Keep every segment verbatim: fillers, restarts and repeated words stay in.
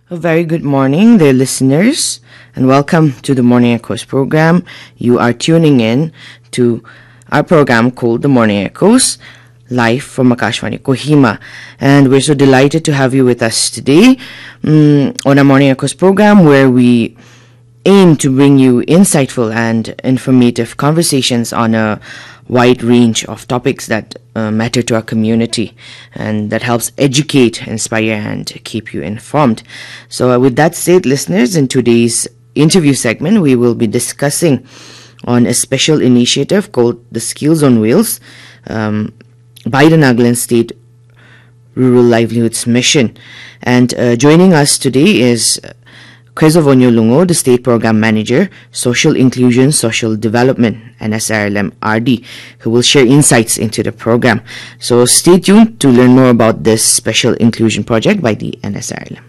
A very good morning, dear listeners, and welcome to the Morning Echoes program. You are tuning in to our program called The Morning Echoes, live from Akashvani Kohima. And we're so delighted to have you with us today um, on our Morning Echoes program, where we aim to bring you insightful and informative conversations on a wide range of topics that uh, matter to our community and that helps educate, inspire, and keep you informed. So uh, with that said, listeners, in today's interview segment, we will be discussing on a special initiative called the Skills on Wheels um, by the Nagaland State Rural Livelihoods Mission. And uh, joining us today is Crisovonio Lungo, the State Program Manager, Social Inclusion, Social Development, N S R L M R D, who will share insights into the program. So stay tuned to learn more about this special inclusion project by the N S R L M.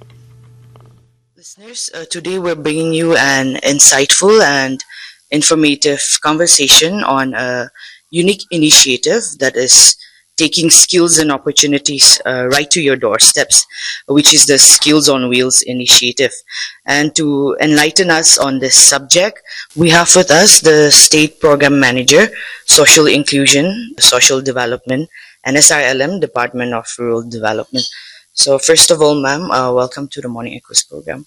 Listeners, uh, today we're bringing you an insightful and informative conversation on a unique initiative that is taking skills and opportunities uh, right to your doorsteps, which is the Skills on Wheels initiative. And to enlighten us on this subject, we have with us the State Program Manager, Social Inclusion, Social Development, N S R L M, Department of Rural Development. So first of all, ma'am, uh, welcome to the Morning Echoes program.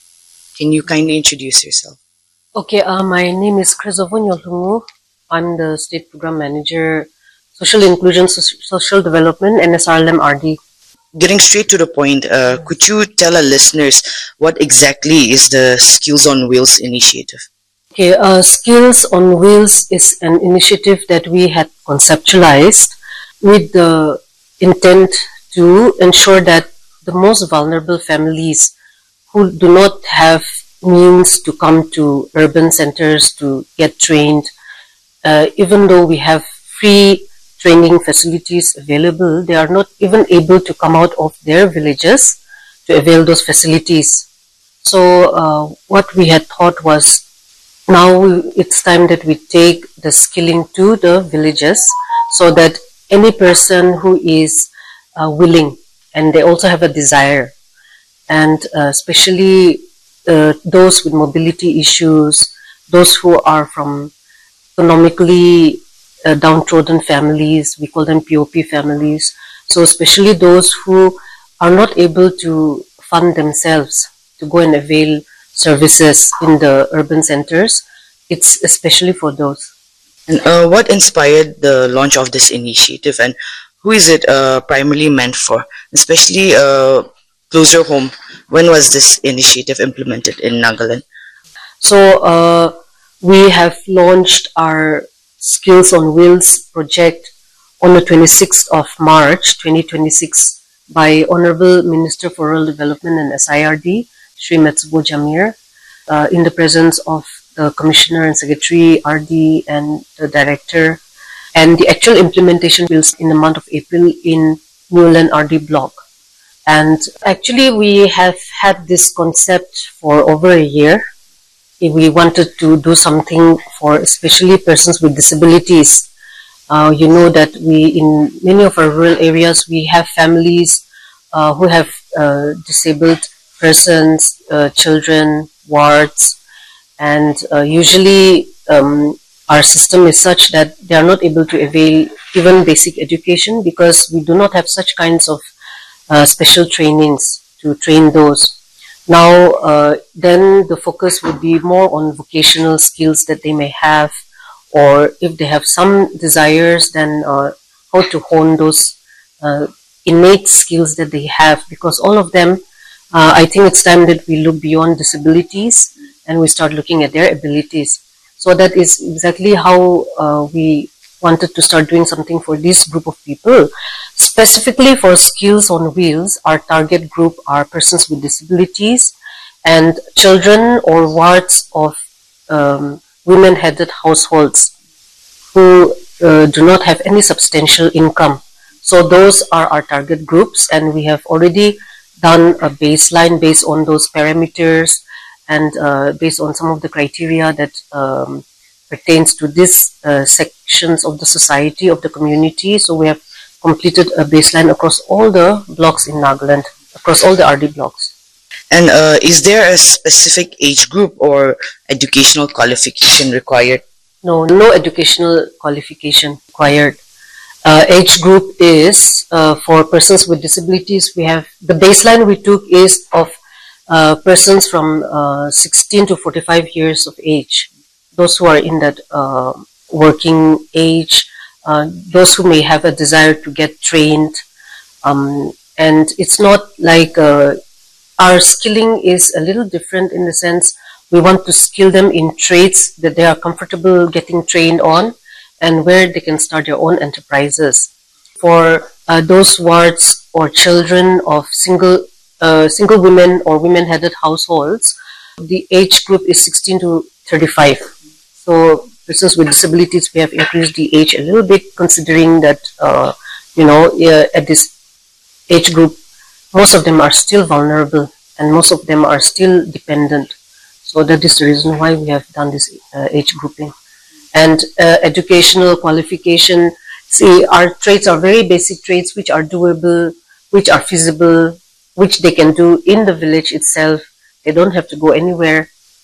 Can you kindly introduce yourself? Okay, uh, my name is Crisovonio Lungo. I'm the State Program Manager, Social Inclusion, Social Development, N S R L M R D. Getting straight to the point, uh, could you tell our listeners what exactly is the Skills on Wheels initiative? Okay, uh, Skills on Wheels is an initiative that we had conceptualized with the intent to ensure that the most vulnerable families who do not have means to come to urban centers to get trained, uh, even though we have free training facilities available, they are not even able to come out of their villages to avail those facilities. So uh, what we had thought was, now it's time that we take the skilling to the villages so that any person who is uh, willing, and they also have a desire, and uh, especially uh, those with mobility issues, those who are from economically Uh, downtrodden families, we call them P O P families. So especially those who are not able to fund themselves to go and avail services in the urban centers, it's especially for those. And uh, what inspired the launch of this initiative, and who is it uh, primarily meant for, especially uh, closer home? When was this initiative implemented in Nagaland? So uh, we have launched our Skills on Wheels project on the twenty-sixth of March twenty twenty-six by Honorable Minister for Rural Development and S I R D, Shri Metsubo Jamir, uh, in the presence of the Commissioner and Secretary R D and the Director. And the actual implementation will in the month of April in Newland R D block. And actually we have had this concept for over a year. We wanted to do something for especially persons with disabilities. Uh, you know that we, in many of our rural areas, we have families uh, who have uh, disabled persons, uh, children, wards, and uh, usually um, our system is such that they are not able to avail even basic education because we do not have such kinds of uh, special trainings to train those. Now, uh, then the focus would be more on vocational skills that they may have, or if they have some desires, then uh, how to hone those uh, innate skills that they have, because all of them, uh, I think it's time that we look beyond disabilities and we start looking at their abilities. So that is exactly how uh, we wanted to start doing something for this group of people. Specifically for Skills on Wheels, our target group are persons with disabilities and children or wards of um, women-headed households who uh, do not have any substantial income. So those are our target groups, and we have already done a baseline based on those parameters and uh, based on some of the criteria that um, pertains to these uh, sections of the society, of the community. So we have completed a baseline across all the blocks in Nagaland, across all the R D blocks. And uh, is there a specific age group or educational qualification required? No, no educational qualification required. Uh, age group is uh, for persons with disabilities. We have the baseline we took is of uh, persons from uh, sixteen to forty-five years of age. Those who are in that uh, working age, uh, those who may have a desire to get trained, um, and it's not like uh, our skilling is a little different in the sense we want to skill them in trades that they are comfortable getting trained on and where they can start their own enterprises. For uh, those wards or children of single uh, single women or women-headed households, the age group is sixteen to thirty-five. So persons with disabilities, we have increased the age a little bit, considering that uh, you know uh, at this age group, most of them are still vulnerable and most of them are still dependent. So that is the reason why we have done this uh, age grouping. And uh, educational qualification, see, our trades are very basic trades which are doable, which are feasible, which they can do in the village itself. They don't have to go anywhere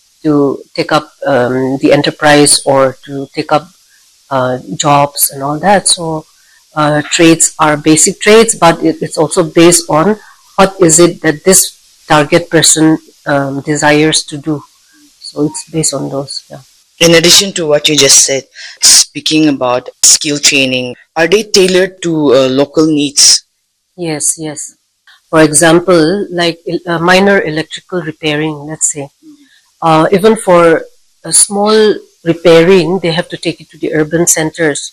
to take up um, the enterprise or to take up uh, jobs and all that. So uh, trades are basic trades, but it, it's also based on what is it that this target person um, desires to do. So it's based on those, yeah. In addition to what you just said, speaking about skill training, are they tailored to uh, local needs? Yes, yes. For example, like uh, minor electrical repairing, let's say. Uh, even for a small repairing, they have to take it to the urban centers.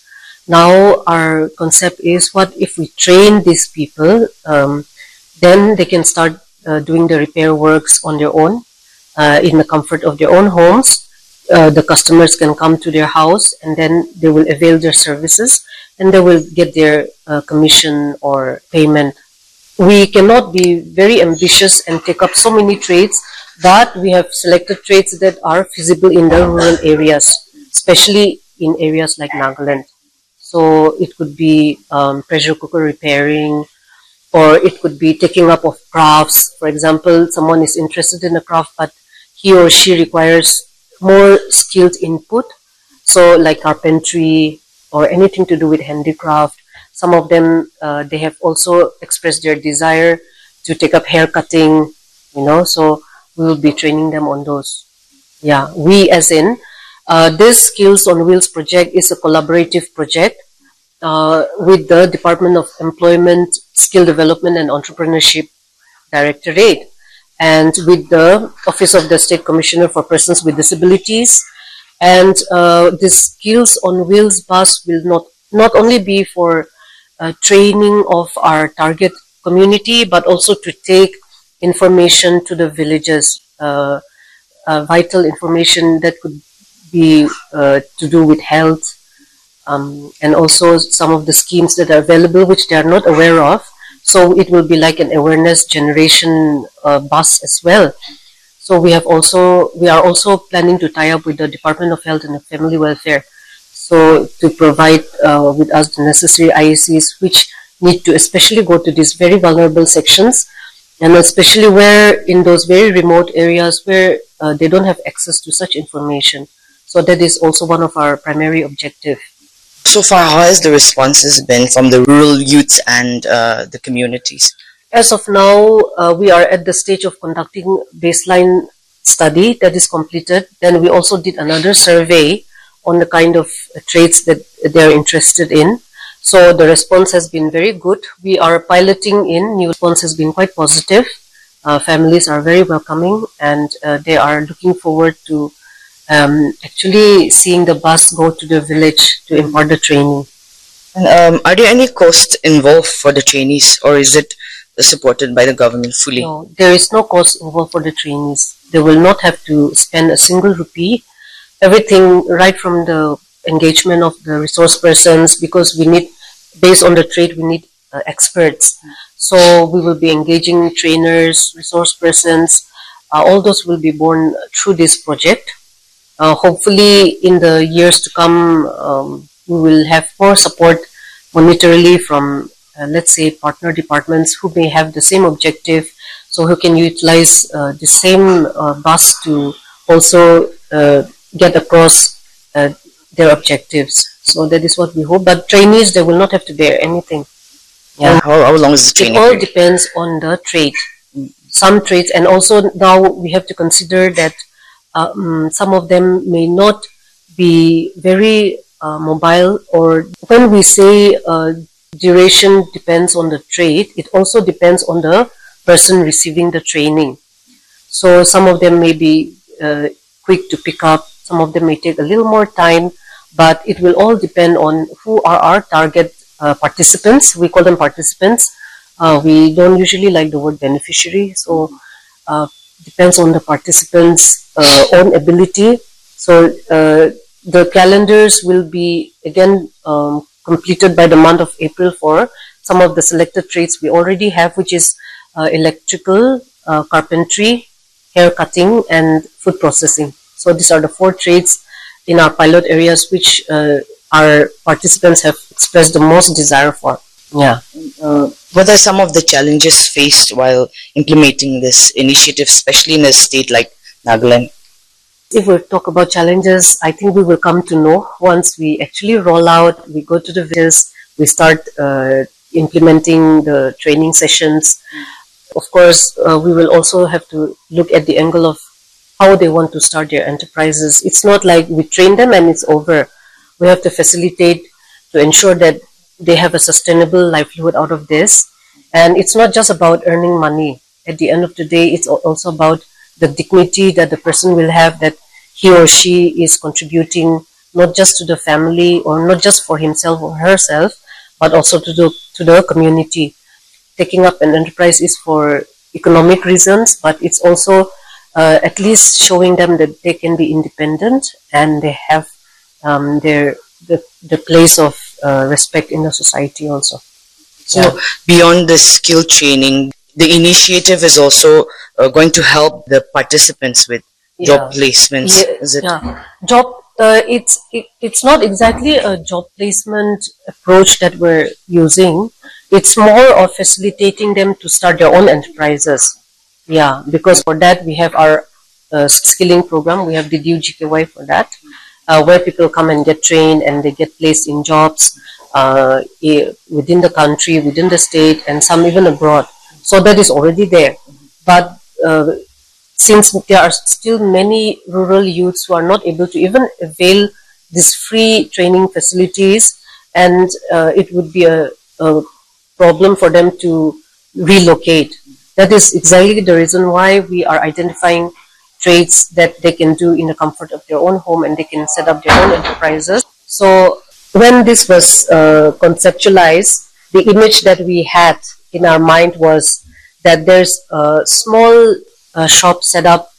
Now our concept is, what if we train these people, um, then they can start uh, doing the repair works on their own, uh, in the comfort of their own homes. Uh, the customers can come to their house and then they will avail their services and they will get their uh, commission or payment. We cannot be very ambitious and take up so many trades, but we have selected trades that are feasible in the rural areas, especially in areas like Nagaland. So it could be um, pressure cooker repairing, or it could be taking up of crafts. For example, someone is interested in a craft, but he or she requires more skilled input. So like carpentry or anything to do with handicraft. Some of them, uh, they have also expressed their desire to take up hair cutting, you know, so we will be training them on those. Yeah, we as in, uh, this Skills on Wheels project is a collaborative project uh, with the Department of Employment, Skill Development and Entrepreneurship Directorate, and with the Office of the State Commissioner for Persons with Disabilities. And uh, this Skills on Wheels bus will not, not only be for uh, training of our target community, but also to take information to the villages, uh, uh, vital information that could be uh, to do with health, um, and also some of the schemes that are available which they are not aware of. So it will be like an awareness generation uh, bus as well. So we have also, we are also planning to tie up with the Department of Health and Family Welfare. So to provide uh, with us the necessary I E Cs which need to especially go to these very vulnerable sections, and especially where in those very remote areas where uh, they don't have access to such information. So that is also one of our primary objectives. So far, how has the responses been from the rural youths and uh, the communities? As of now, uh, we are at the stage of conducting baseline study that is completed. Then we also did another survey on the kind of trades that they are interested in. So the response has been very good. We are piloting in, new response has been quite positive. Uh, families are very welcoming and uh, they are looking forward to um, actually seeing the bus go to the village to impart the training. And um, are there any costs involved for the trainees, or is it supported by the government fully? No, there is no cost involved for the trainees. They will not have to spend a single rupee. Everything right from the engagement of the resource persons, because we need, based on the trade, we need uh, experts. So we will be engaging trainers, resource persons. Uh, all those will be born through this project. Uh, hopefully in the years to come, um, we will have more support monetarily from, uh, let's say, partner departments who may have the same objective. so who can utilize uh, the same uh, bus to also uh, get across uh, their objectives. So that is what we hope. But trainees, they will not have to bear anything. Yeah. How, how long is the training It all period? depends on the trade. Some trades, and also now we have to consider that um, some of them may not be very uh, mobile, or when we say uh, duration depends on the trade, it also depends on the person receiving the training. So some of them may be uh, quick to pick up, some of them may take a little more time, but it will all depend on who are our target uh, participants. We call them participants. Uh, we don't usually like the word beneficiary, so uh, depends on the participants' uh, own ability. So uh, the calendars will be again um, completed by the month of April for some of the selected trades we already have, which is uh, electrical, uh, carpentry, hair cutting, and food processing. So these are the four trades in our pilot areas which uh, our participants have expressed the most desire for. Yeah. Uh, what are some of the challenges faced while implementing this initiative, especially in a state like Nagaland? If we talk about challenges, I think we will come to know once we actually roll out, we go to the villages, we start uh, implementing the training sessions. Of course, uh, we will also have to look at the angle of how they want to start their enterprises. It's not like we train them and it's over. We have to facilitate to ensure that they have a sustainable livelihood out of this. And it's not just about earning money. At the end of the day, it's also about the dignity that the person will have, that he or she is contributing not just to the family or not just for himself or herself, but also to the, to the community. Taking up an enterprise is for economic reasons, but it's also uh, at least showing them that they can be independent and they have um, their the, the place of uh, respect in the society also. So yeah. Beyond the skill training, the initiative is also uh, going to help the participants with yeah. job placements. Yeah. Is it? Yeah. Job. Uh, it's it, it's not exactly a job placement approach that we're using. It's more of facilitating them to start their own enterprises. Yeah, because for that we have our uh, skilling program. We have the D U G K Y for that, uh, where people come and get trained and they get placed in jobs uh, within the country, within the state, and some even abroad. So that is already there. But uh, since there are still many rural youths who are not able to even avail these free training facilities, and uh, it would be a, a problem for them to relocate. That is exactly the reason why we are identifying trades that they can do in the comfort of their own home, and they can set up their own enterprises. So when this was uh, conceptualized, the image that we had in our mind was that there's a small uh, shop set up